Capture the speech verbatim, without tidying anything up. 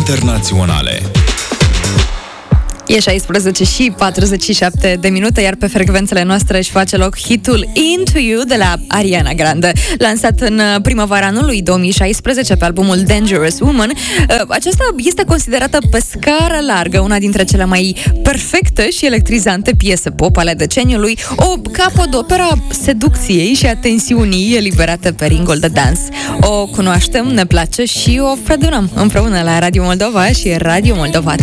internaționale. E șaisprezece și patruzeci și șapte de minute, iar pe frecvențele noastre își face loc hitul Into You de la Ariana Grande. Lansat în primăvara anului două mii șaisprezece pe albumul Dangerous Woman, aceasta este considerată pe scară largă una dintre cele mai perfecte și electrizante piese pop ale deceniului, o capodoperă a seducției și a tensiunii eliberate pe ringul de dans. O cunoaștem, ne place și o fredonăm împreună la Radio Moldova și Radio Moldova T